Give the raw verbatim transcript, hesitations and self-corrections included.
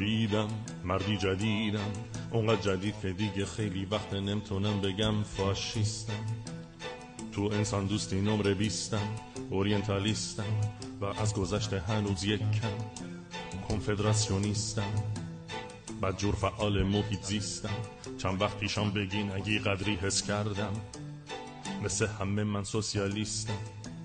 دیدم مردی جدیدم، اونقدر جدید که دیگه خیلی وقت نمیتونم بگم فاشیستم. تو انسان دوستی نمره بیستم، اورینتالیستم و از گذشته هنوز یک کم کنفدراسیونیستم. بدجور فعال محیط زیستم، چند وقت پیشم بگین اگه قدری حس کردم، مثل همه من سوسیالیستم.